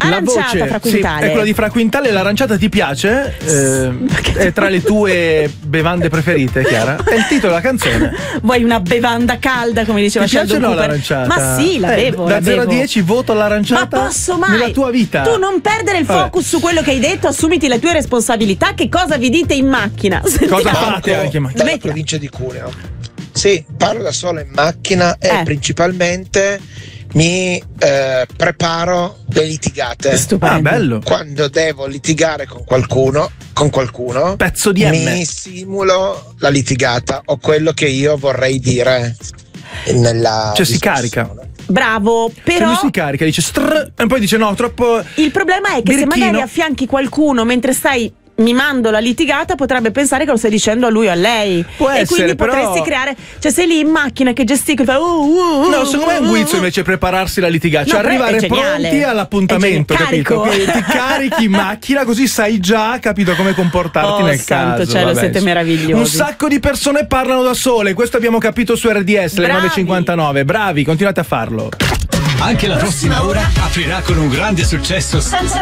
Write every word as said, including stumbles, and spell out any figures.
Aranciata fra Quintale. Sì, è quella di Fra Quintale. L'aranciata ti piace? Eh, è tra le tue bevande preferite, Chiara? È il titolo della canzone. Vuoi una bevanda calda, come diceva Ti piace Sheldon o no Cooper? l'aranciata? Ma sì, la Eh, bevo. Da la zero a bevo. dieci voto all'aranciata. Ma posso mai? Nella tua vita. Tu non perdere il Vabbè. focus su quello che hai detto, assumiti le tue responsabilità. Che cosa vi dite in macchina? Sentiamo. Cosa fate anche in macchina? Dalla provincia di Cuneo. Sì, parlo da solo in macchina e Eh. principalmente mi eh, preparo le litigate. Stupendo. Ah, bello. Quando devo litigare con qualcuno, con qualcuno, Pezzo di M. mi simulo la litigata o quello che io vorrei dire nella Cioè si discussione. carica. Bravo, Cioè però lui si carica, dice strr, e poi dice no, troppo. il problema è che se Birichino. magari affianchi qualcuno mentre stai mimando la litigata, potrebbe pensare che lo stai dicendo a lui o a lei. Può e essere, quindi però- potresti creare, cioè sei lì in macchina che gesticoli, fai, uh, uh, uh, No, secondo me è un uh, guizzo uh. invece prepararsi la litigata, No, cioè però è arrivare geniale. pronti all'appuntamento, È geniale. capito? Carico. Quindi ti carichi in macchina così sai già, capito, come comportarti Oh, nel santo caso. cielo, Vabbè, siete sì. meravigliosi. Un sacco di persone parlano da sole, questo abbiamo capito su R D S, le Bravi. nove e cinquantanove. Bravi, continuate a farlo. Anche la prossima ora aprirà con un grande successo senza